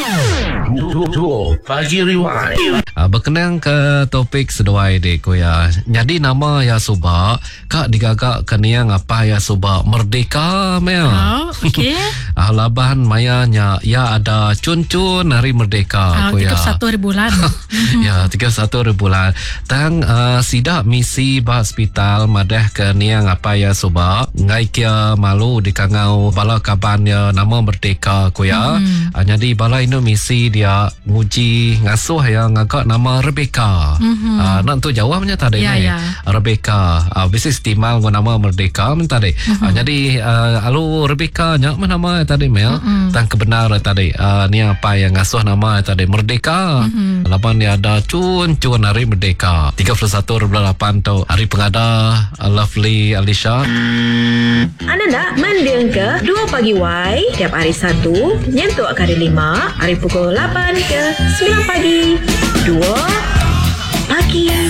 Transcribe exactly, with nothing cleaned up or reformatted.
Pagi Rewind. Uh, berkenaan ke topik seduai dek ko ya. Jadi nama ya subak kak digagak keniang apa ya subak merdeka mea. Oh, okey. Ah laban maya nya ya ada cun-cun hari merdeka Ah, ko ya. tiga puluh satu hari bulan. Ya, tiga puluh satu hari bulan. Tang uh, sidak misi ba hospital madah keniang apa ya subak ngai kia malu di kangau bala kaban ya nama merdeka ko ya. Hmm. Uh, jadi bala ini misi dia nguji ngasuh ya ngagak nama Rebecca. Mm-hmm. Uh, nak tu jawabnya tadi Ya, ni. ya. Rebecca. Uh, bisis timal gua nama Merdeka men tadi. Mm-hmm. Uh, jadi uh, alu Rebecca nya mana nama tadi mel. Mm-hmm. Tang kebenar tadi. Uh, ni apa yang ngasuh nama tadi Merdeka. Mm-hmm. Lapan dia ada cun-cun hari Merdeka. tiga puluh satu delapan tu hari pengada uh, Lovely Alicia. Anda nak mendeng ke dua pagi Y tiap hari Sabtu nyentuk ke hari lima hari pukul lapan ke sembilan pagi. Dua pagi